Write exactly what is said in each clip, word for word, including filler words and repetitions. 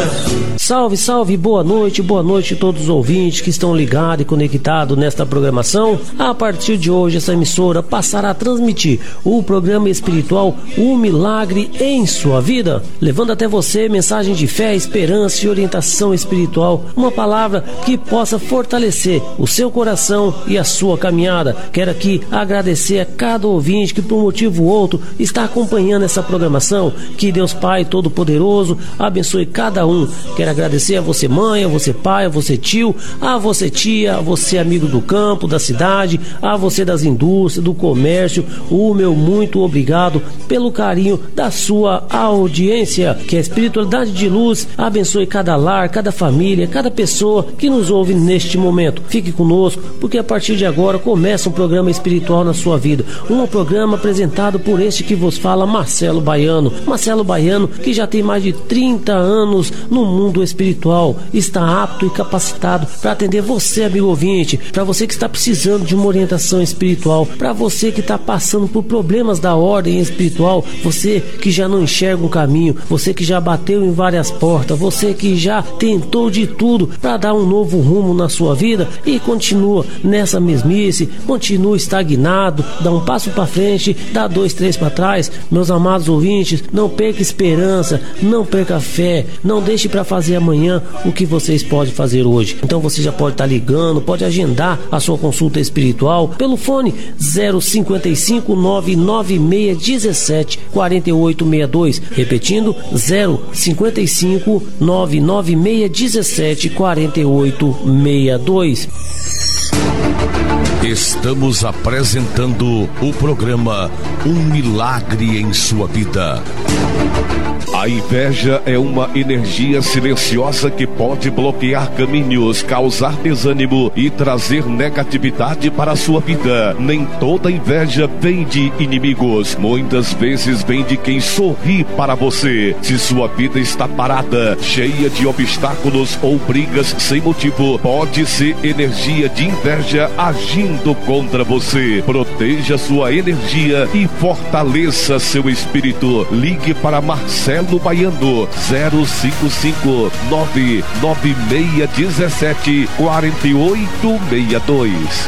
Salve, salve, boa noite, boa noite a todos os ouvintes que estão ligados e conectados nesta programação. A partir de hoje, essa emissora passará a transmitir o programa espiritual O Milagre em Sua Vida, levando até você mensagem de fé, esperança e orientação espiritual, uma palavra que possa fortalecer o seu coração e a sua caminhada. Quero aqui agradecer a cada ouvinte que por um motivo ou outro está acompanhando essa programação. Que Deus Pai Todo-Poderoso abençoe cada um. Quero agradecer a você mãe, a você pai, a você tio, a você tia, a você amigo do campo, da cidade, a você das indústrias, do comércio, o meu muito obrigado pelo carinho da sua audiência. Que a espiritualidade de luz abençoe cada lar, cada família, cada pessoa que nos ouve neste momento. Fique conosco, porque a partir de agora começa um programa espiritual na sua vida, um programa apresentado por este que vos fala, Marcelo Baiano. Marcelo Baiano, que já tem mais de trinta anos no mundo espiritual, está apto e capacitado para atender você, amigo ouvinte, para você que está precisando de uma orientação espiritual, para você que está passando por problemas da ordem espiritual, você que já não enxerga um caminho, você que já bateu em várias portas, você que já tentou de tudo para dar um novo rumo na sua vida e continua nessa mesmice, continua estagnado, dá um passo para frente, dá dois, três para trás. Meus amados ouvintes, não perca esperança, não perca fé, não deixe para fazer amanhã o que vocês podem fazer hoje. Então você já pode estar ligando, pode agendar a sua consulta espiritual pelo fone zero cinquenta e cinco, nove nove seis um sete, quatro oito seis dois, repetindo zero cinquenta e cinco, nove nove seis um sete, quatro oito seis dois. Estamos apresentando o programa Um Milagre em Sua Vida. A inveja é uma energia silenciosa que pode bloquear caminhos, causar desânimo e trazer negatividade para a sua vida. Nem toda inveja vem de inimigos, muitas vezes vem de quem sorri para você. Se sua vida está parada, cheia de obstáculos ou brigas sem motivo, pode ser energia de inveja agindo contra você. Proteja sua energia e fortaleça seu espírito. Ligue para Marcelo Baiano zero cinco cinco, nove nove seis um sete, quatro oito seis dois.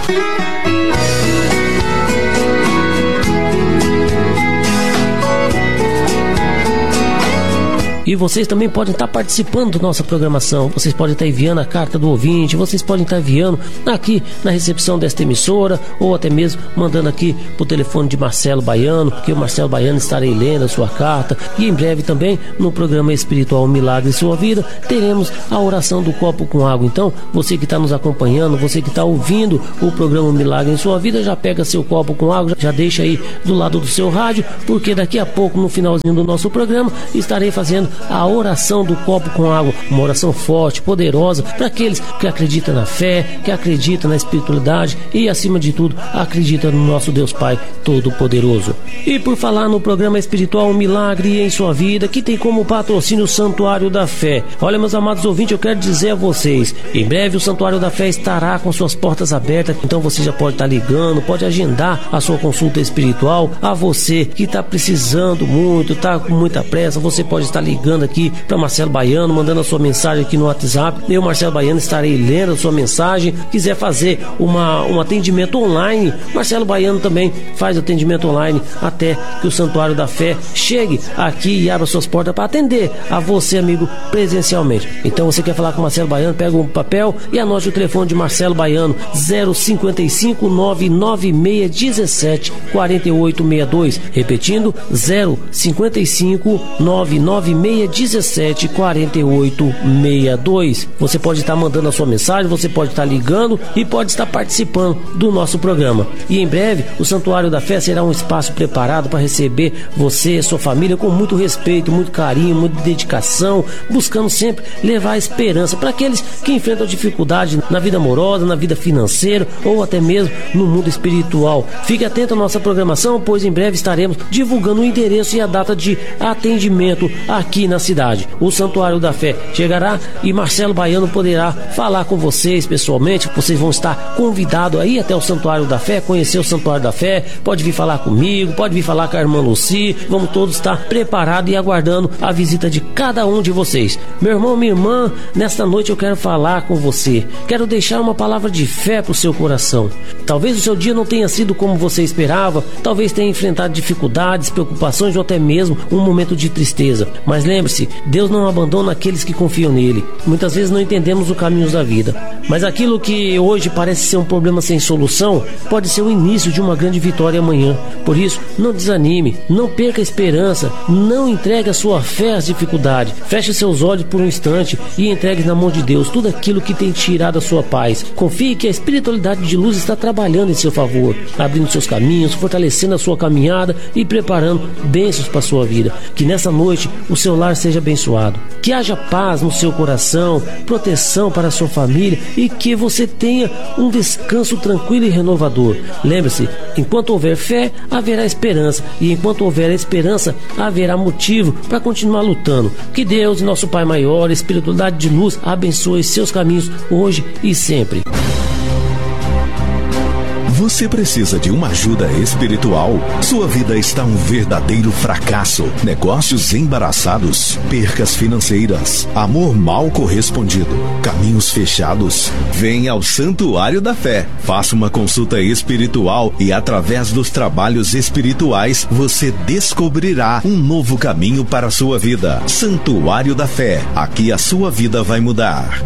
E vocês também podem estar participando da nossa programação. Vocês podem estar enviando a carta do ouvinte, vocês podem estar enviando aqui na recepção desta emissora, ou até mesmo mandando aqui pro telefone de Marcelo Baiano, que o Marcelo Baiano estarei lendo a sua carta. E em breve também, no programa espiritual Milagre em Sua Vida, teremos a oração do copo com água. Então, você que está nos acompanhando, você que está ouvindo o programa Milagre em Sua Vida, já pega seu copo com água, já deixa aí do lado do seu rádio, porque daqui a pouco, no finalzinho do nosso programa, estarei fazendo a oração do copo com água, uma oração forte, poderosa, para aqueles que acreditam na fé, que acreditam na espiritualidade e, acima de tudo, acreditam no nosso Deus Pai Todo-Poderoso. E por falar no programa espiritual Um Milagre em Sua Vida, que tem como patrocínio o Santuário da Fé. Olha, meus amados ouvintes, eu quero dizer a vocês, em breve o Santuário da Fé estará com suas portas abertas, então você já pode estar ligando, pode agendar a sua consulta espiritual. A você que está precisando muito, está com muita pressa, você pode estar ligando aqui para Marcelo Baiano, mandando a sua mensagem aqui no WhatsApp. Eu, Marcelo Baiano, estarei lendo a sua mensagem. Quiser fazer uma, um atendimento online, Marcelo Baiano também faz atendimento online até que o Santuário da Fé chegue aqui e abra suas portas para atender a você, amigo, presencialmente. Então, você quer falar com Marcelo Baiano, pega um papel e anote o telefone de Marcelo Baiano zero cinquenta e cinco, nove nove seis um sete, quatro oito seis dois, repetindo zero cinquenta e cinco, nove nove seis um sete, quatro oito seis dois. Você pode estar mandando a sua mensagem, você pode estar ligando e pode estar participando do nosso programa. E em breve o Santuário da Fé será um espaço preparado para receber você e sua família com muito respeito, muito carinho, muita dedicação, buscando sempre levar esperança para aqueles que enfrentam dificuldade na vida amorosa, na vida financeira ou até mesmo no mundo espiritual. Fique atento à nossa programação, pois em breve estaremos divulgando o endereço e a data de atendimento aqui aqui na cidade. O Santuário da Fé chegará e Marcelo Baiano poderá falar com vocês pessoalmente. Vocês vão estar convidados aí até o Santuário da Fé, conhecer o Santuário da Fé. Pode vir falar comigo, pode vir falar com a irmã Luci. Vamos todos estar preparados e aguardando a visita de cada um de vocês. Meu irmão, minha irmã, nesta noite eu quero falar com você. Quero deixar uma palavra de fé para o seu coração. Talvez o seu dia não tenha sido como você esperava, talvez tenha enfrentado dificuldades, preocupações ou até mesmo um momento de tristeza. Mas lembre-se, Deus não abandona aqueles que confiam nele. Muitas vezes não entendemos os caminhos da vida, mas aquilo que hoje parece ser um problema sem solução pode ser o início de uma grande vitória amanhã. Por isso, não desanime, não perca a esperança, não entregue a sua fé às dificuldades. Feche seus olhos por um instante e entregue na mão de Deus tudo aquilo que tem tirado a sua paz. Confie que a espiritualidade de luz está trabalhando em seu favor, abrindo seus caminhos, fortalecendo a sua caminhada e preparando bênçãos para a sua vida. Que nessa noite o seu lar seja abençoado, que haja paz no seu coração, proteção para a sua família e que você tenha um descanso tranquilo e renovador. Lembre-se, enquanto houver fé, haverá esperança, e enquanto houver esperança, haverá motivo para continuar lutando. Que Deus, nosso Pai maior, espiritualidade de luz, abençoe seus caminhos hoje e sempre. Você precisa de uma ajuda espiritual? Sua vida está um verdadeiro fracasso. Negócios embaraçados, percas financeiras, amor mal correspondido, caminhos fechados. Venha ao Santuário da Fé. Faça uma consulta espiritual e através dos trabalhos espirituais você descobrirá um novo caminho para a sua vida. Santuário da Fé. Aqui a sua vida vai mudar.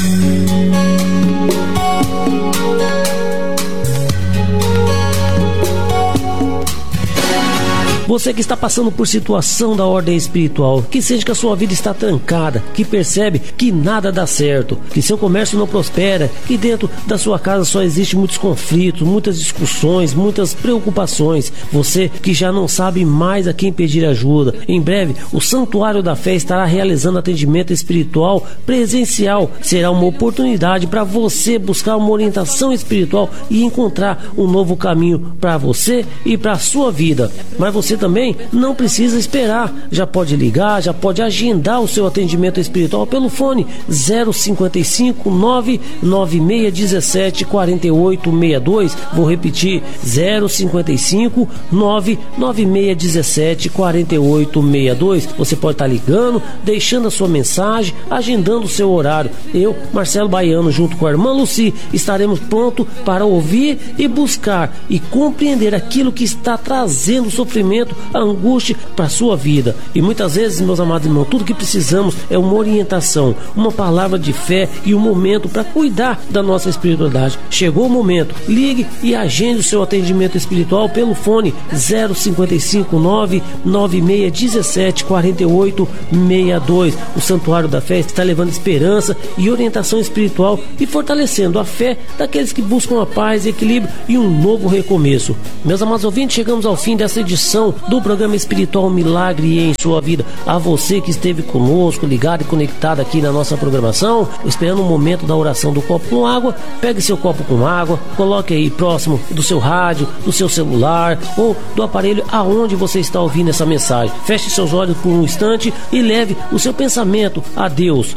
Você que está passando por situação da ordem espiritual, que sente que a sua vida está trancada, que percebe que nada dá certo, que seu comércio não prospera, que dentro da sua casa só existe muitos conflitos, muitas discussões, muitas preocupações. Você que já não sabe mais a quem pedir ajuda. Em breve, o Santuário da Fé estará realizando atendimento espiritual presencial. Será uma oportunidade para você buscar uma orientação espiritual e encontrar um novo caminho para você e para a sua vida. Mas você também não precisa esperar, já pode ligar, já pode agendar o seu atendimento espiritual pelo fone zero cinquenta e cinco, nove nove seis um sete, quatro oito seis dois. Vou repetir, zero cinquenta e cinco, nove nove seis um sete, quatro oito seis dois. Você pode estar ligando, deixando a sua mensagem, agendando o seu horário. Eu, Marcelo Baiano, junto com a irmã Luci, estaremos prontos para ouvir e buscar e compreender aquilo que está trazendo sofrimento, a angústia para a sua vida. E muitas vezes, meus amados irmãos, tudo que precisamos é uma orientação, uma palavra de fé e um momento para cuidar da nossa espiritualidade. Chegou o momento, ligue e agende o seu atendimento espiritual pelo fone zero cinquenta e cinco, nove nove seis um sete, quatro oito seis dois. O Santuário da Fé está levando esperança e orientação espiritual e fortalecendo a fé daqueles que buscam a paz, equilíbrio e um novo recomeço. Meus amados ouvintes, chegamos ao fim dessa edição do programa espiritual Milagre em Sua Vida. A você que esteve conosco, ligado e conectado aqui na nossa programação, esperando o momento da oração do copo com água, pegue seu copo com água, coloque aí próximo do seu rádio, do seu celular ou do aparelho aonde você está ouvindo essa mensagem. Feche seus olhos por um instante e leve o seu pensamento a Deus.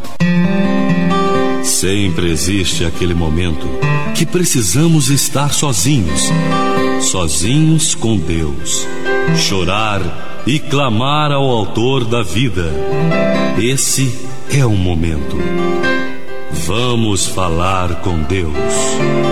Sempre existe aquele momento que precisamos estar sozinhos, sozinhos com Deus, chorar e clamar ao Autor da vida. Esse é o momento. Vamos falar com Deus.